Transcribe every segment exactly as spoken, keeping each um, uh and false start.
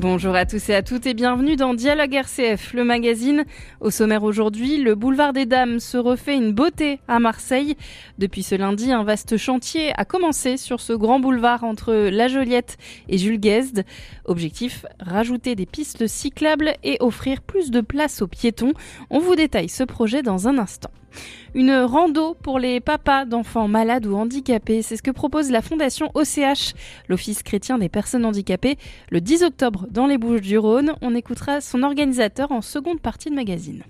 Bonjour à tous et à toutes et bienvenue dans Dialogue R C F, le magazine. Au sommaire aujourd'hui, le boulevard des Dames se refait une beauté à Marseille. Depuis ce lundi, un vaste chantier a commencé sur ce grand boulevard entre La Joliette et Jules Guesde. Objectif, rajouter des pistes cyclables et offrir plus de place aux piétons. On vous détaille ce projet dans un instant. Une rando pour les papas d'enfants malades ou handicapés, c'est ce que propose la Fondation O C H, l'Office chrétien des personnes handicapées, le dix octobre dans les Bouches-du-Rhône. On écoutera son organisateur en seconde partie de magazine.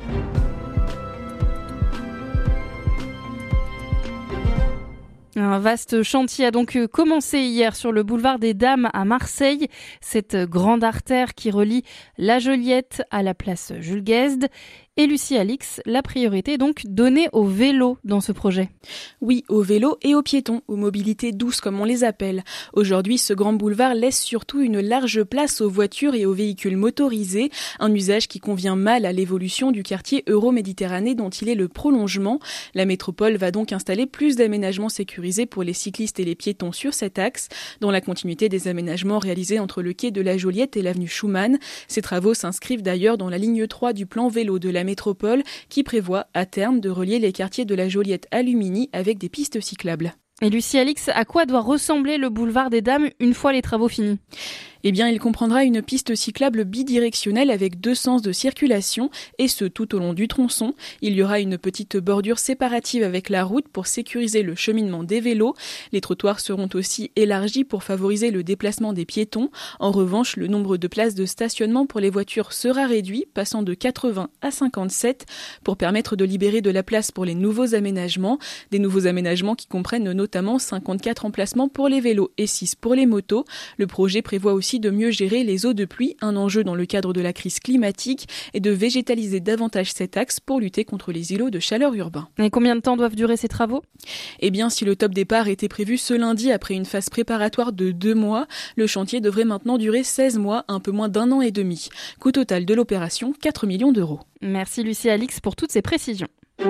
Un vaste chantier a donc commencé hier sur le boulevard des Dames à Marseille, cette grande artère qui relie La Joliette à la place Jules Guesde. Et Lucie Alix, la priorité est donc donnée au vélo dans ce projet. Oui, aux vélos et aux piétons, aux mobilités douces comme on les appelle. Aujourd'hui, ce grand boulevard laisse surtout une large place aux voitures et aux véhicules motorisés, un usage qui convient mal à l'évolution du quartier euro-méditerranée dont il est le prolongement. La métropole va donc installer plus d'aménagements sécurisés pour les cyclistes et les piétons sur cet axe, dans la continuité des aménagements réalisés entre le quai de la Joliette et l'avenue Schumann. Ces travaux s'inscrivent d'ailleurs dans la ligne trois du plan vélo de la métropole qui prévoit à terme de relier les quartiers de la Joliette à Lumini avec des pistes cyclables. Et Lucie Alix, à quoi doit ressembler le boulevard des Dames une fois les travaux finis ? Eh bien, il comprendra une piste cyclable bidirectionnelle avec deux sens de circulation, et ce tout au long du tronçon. Il y aura une petite bordure séparative avec la route pour sécuriser le cheminement des vélos. Les trottoirs seront aussi élargis pour favoriser le déplacement des piétons. En revanche, le nombre de places de stationnement pour les voitures sera réduit, passant de quatre-vingts à cinquante-sept, pour permettre de libérer de la place pour les nouveaux aménagements. Des nouveaux aménagements qui comprennent notamment cinquante-quatre emplacements pour les vélos et six pour les motos. Le projet prévoit aussi de mieux gérer les eaux de pluie, un enjeu dans le cadre de la crise climatique, et de végétaliser davantage cet axe pour lutter contre les îlots de chaleur urbains. Et combien de temps doivent durer ces travaux ? Eh bien, si le top départ était prévu ce lundi après une phase préparatoire de deux mois, le chantier devrait maintenant durer seize mois, un peu moins d'un an et demi. Coût total de l'opération, quatre millions d'euros. Merci Lucie Alix pour toutes ces précisions.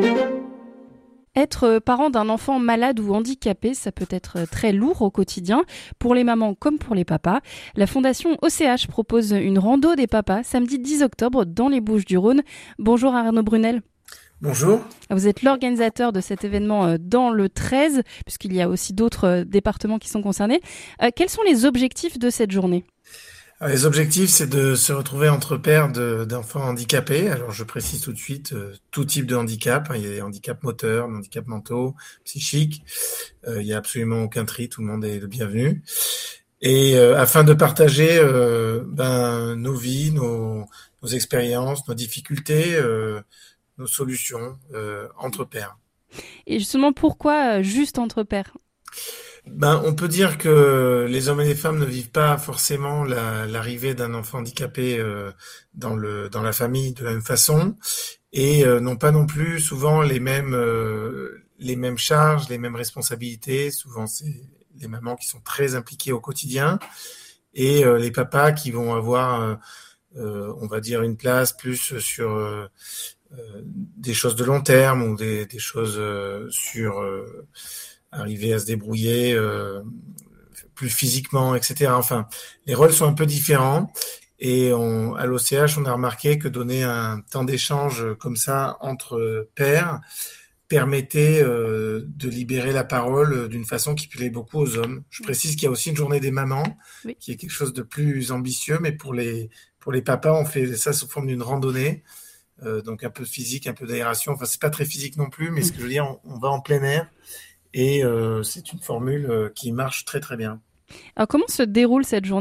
Être parent d'un enfant malade ou handicapé, ça peut être très lourd au quotidien, pour les mamans comme pour les papas. La Fondation O C H propose une rando des papas samedi dix octobre dans les Bouches-du-Rhône. Bonjour Arnaud Brunel. Bonjour. Vous êtes l'organisateur de cet événement dans le treize, puisqu'il y a aussi d'autres départements qui sont concernés. Quels sont les objectifs de cette journée ? Les objectifs, c'est de se retrouver entre pairs de, d'enfants handicapés. Alors, je précise tout de suite, euh, tout type de handicap. Il y a des handicaps moteurs, des handicaps mentaux, psychiques. Euh, il y a absolument aucun tri, tout le monde est le bienvenu. Et euh, afin de partager euh, ben, nos vies, nos, nos expériences, nos difficultés, euh, nos solutions euh, entre pairs. Et justement, pourquoi juste entre pairs ? Ben, on peut dire que les hommes et les femmes ne vivent pas forcément la, l'arrivée d'un enfant handicapé euh, dans le dans la famille de la même façon et euh, n'ont pas non plus souvent les mêmes euh, les mêmes charges, les mêmes responsabilités. Souvent, c'est les mamans qui sont très impliquées au quotidien et euh, les papas qui vont avoir, euh, euh, on va dire, une place plus sur euh, euh, des choses de long terme ou des, des choses euh, sur euh, arriver à se débrouiller euh, plus physiquement, et cetera. Enfin, les rôles sont un peu différents et on, à l'O C H, on a remarqué que donner un temps d'échange comme ça entre pairs permettait euh, de libérer la parole d'une façon qui plaît beaucoup aux hommes. Je précise qu'il y a aussi une journée des mamans, oui, qui est quelque chose de plus ambitieux, mais pour les pour les papas, on fait ça sous forme d'une randonnée. Euh, donc un peu de physique, un peu d'aération. Enfin, c'est pas très physique non plus, mais ce que je veux dire, on, on va en plein air. Et euh, c'est une formule euh, qui marche très très bien. Alors comment se déroule cette journée ?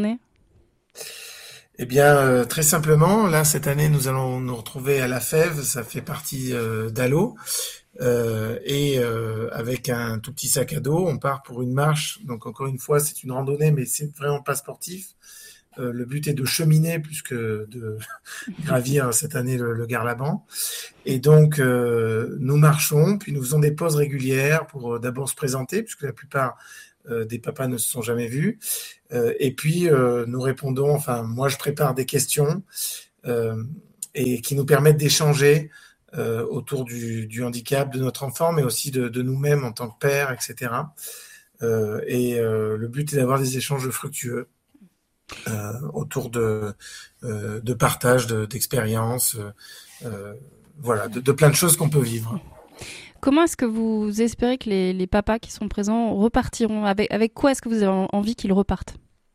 Eh bien, euh, très simplement, là cette année nous allons nous retrouver à La Fève, ça fait partie euh, d'A L O, euh, et euh, avec un tout petit sac à dos, on part pour une marche. Donc encore une fois, c'est une randonnée, mais c'est vraiment pas sportif. Euh, le but est de cheminer plus que de gravir cette année le, le Garlaban. Et donc, euh, nous marchons, puis nous faisons des pauses régulières pour euh, d'abord se présenter, puisque la plupart euh, des papas ne se sont jamais vus. Euh, et puis, euh, nous répondons, enfin, moi, je prépare des questions euh, et qui nous permettent d'échanger euh, autour du, du handicap de notre enfant, mais aussi de, de nous-mêmes en tant que pères, et cetera. Euh, et euh, le but est d'avoir des échanges fructueux. euh, autour de, euh, de partage de, d'expériences, euh, voilà, de, de plein de choses qu'on peut vivre. Comment est-ce que vous espérez que les, les papas qui sont présents repartiront? Avec, avec quoi est-ce que vous avez envie qu'ils repartent?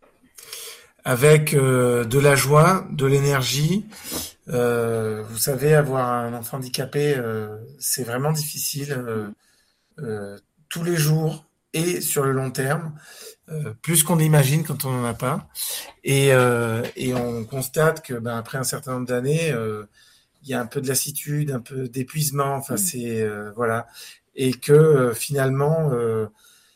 Avec euh, de la joie, de l'énergie. Euh, vous savez, avoir un enfant handicapé, euh, c'est vraiment difficile euh, euh, tous les jours et sur le long terme, euh, plus qu'on imagine quand on n'en a pas. Et, euh, et on constate que, ben, après un certain nombre d'années, euh, il y a un peu de lassitude, un peu d'épuisement. Enfin, c'est euh, voilà, et que euh, finalement. Euh,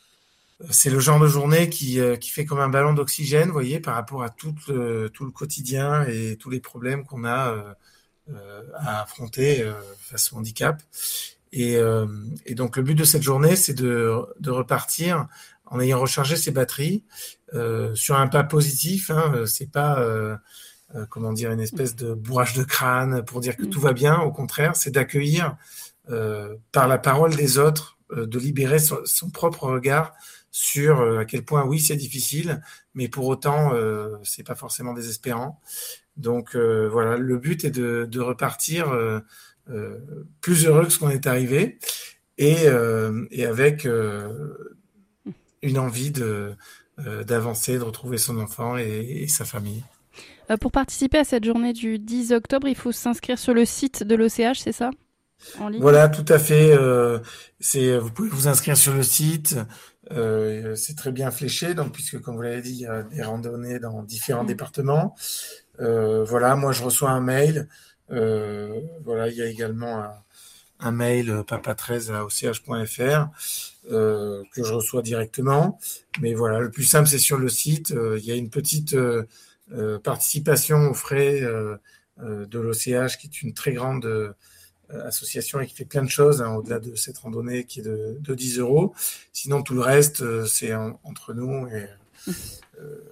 C'est le genre de journée qui, euh, qui fait comme un ballon d'oxygène, vous voyez, par rapport à tout le, tout le quotidien et tous les problèmes qu'on a euh, euh, à affronter euh, face au handicap. Et, euh, et donc le but de cette journée, c'est de, de repartir en ayant rechargé ses batteries euh, sur un pas positif. Hein, c'est pas euh, euh, comment dire une espèce de bourrage de crâne pour dire que tout va bien. Au contraire, c'est d'accueillir euh, par la parole des autres, euh, de libérer son, son propre regard sur euh, à quel point oui c'est difficile, mais pour autant euh, c'est pas forcément désespérant. Donc euh, voilà, le but est de, de repartir euh, euh, plus heureux que ce qu'on est arrivé et, euh, et avec euh, une envie de euh, d'avancer, de retrouver son enfant et, et sa famille. Euh, pour participer à cette journée du dix octobre, il faut s'inscrire sur le site de l'O C H, c'est ça? En ligne? Voilà, tout à fait. Euh, c'est, vous pouvez vous inscrire sur le site. Euh, c'est très bien fléché, donc puisque comme vous l'avez dit, il y a des randonnées dans différents mmh. départements. Euh, voilà, moi je reçois un mail. Euh, voilà, il y a également un, un mail papa treize à o c h point f r euh, que je reçois directement. Mais voilà, le plus simple c'est sur le site. Euh, il y a une petite euh, euh, participation aux frais euh, euh, de l'O C H qui est une très grande euh, association et qui fait plein de choses hein, au-delà de cette randonnée qui est de, de dix euros. Sinon, tout le reste, euh, c'est en, entre nous et euh,